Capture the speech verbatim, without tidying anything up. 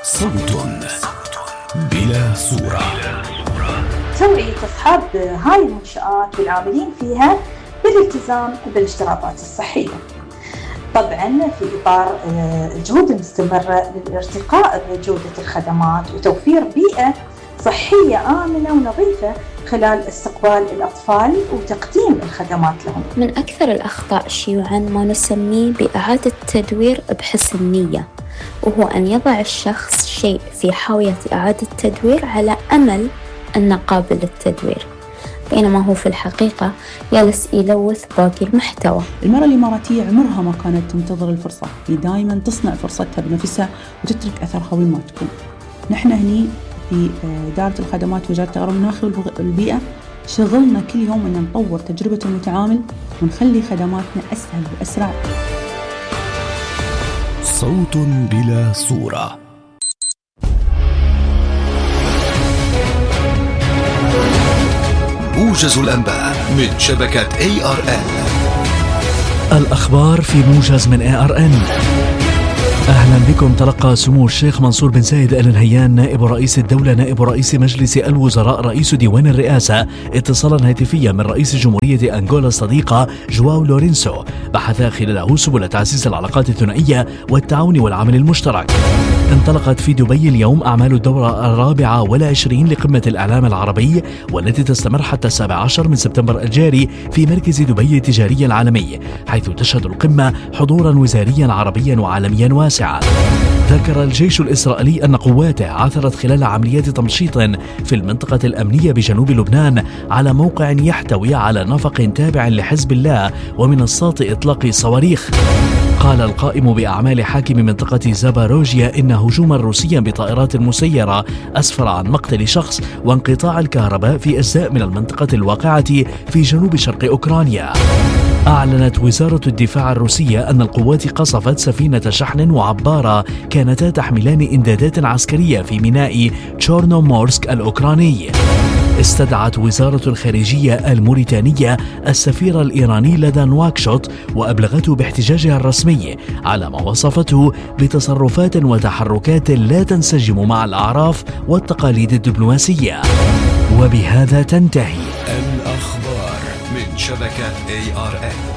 صوت بلا صورة. توعية أصحاب هاي المنشآت والعاملين فيها بالالتزام بالاشتراطات الصحية، طبعا في إطار الجهود المستمرة للارتقاء بجودة الخدمات وتوفير بيئة صحية آمنة ونظيفة خلال استقبال الأطفال وتقديم الخدمات لهم. من أكثر الأخطاء شيوعاً ما نسميه بإعادة تدوير بحسن نية، وهو أن يضع الشخص شيء في حاوية إعادة تدوير على أمل أنه قابل للتدوير، بينما هو في الحقيقة جالس يلوث باقي المحتوى. المرأة الإماراتية عمرها ما كانت تنتظر الفرصة، هي دائما تصنع فرصتها بنفسها وتترك أثرها وين ما تكون. نحن هني في إدارة الخدمات وزارة التغير المناخي والبيئة شغلنا كل يوم أن نطور تجربة المتعامل ونخلي خدماتنا أسهل وأسرع. صوت بلا صورة. موجز الأنباء من شبكة إيه آر إن. الأخبار في موجز من إيه آر إن. أهلا بكم. تلقى سمو الشيخ منصور بن زايد آل نهيان نائب رئيس الدولة نائب رئيس مجلس الوزراء رئيس ديوان الرئاسة اتصالا هاتفيا من رئيس جمهورية أنغولا الصديقة جواو لورينسو، بحث خلاله سبل تعزيز العلاقات الثنائية والتعاون والعمل المشترك. انطلقت في دبي اليوم أعمال الدورة الرابعة والعشرين لقمة الإعلام العربي، والتي تستمر حتى السابع عشر من سبتمبر الجاري في مركز دبي التجاري العالمي، حيث تشهد القمة حضورا وزاريا عربيا وعالميا واسعا. ذكر الجيش الإسرائيلي أن قواته عثرت خلال عمليات تمشيط في المنطقة الأمنية بجنوب لبنان على موقع يحتوي على نفق تابع لحزب الله ومنصات إطلاق صواريخ. قال القائم بأعمال حاكم منطقة زاباروجيا إن هجوما روسيا بطائرات مسيرة أسفر عن مقتل شخص وانقطاع الكهرباء في أجزاء من المنطقة الواقعة في جنوب شرق أوكرانيا. أعلنت وزارة الدفاع الروسية أن القوات قصفت سفينة شحن وعبارة كانتا تحملان إمدادات عسكرية في ميناء تشورنومورسك الأوكراني. استدعت وزارة الخارجية الموريتانية السفير الإيراني لدى نواكشوط وأبلغته باحتجاجها الرسمي على ما وصفته بتصرفات وتحركات لا تنسجم مع الأعراف والتقاليد الدبلوماسية. وبهذا تنتهي الأخبار من شبكة إيه آر إن.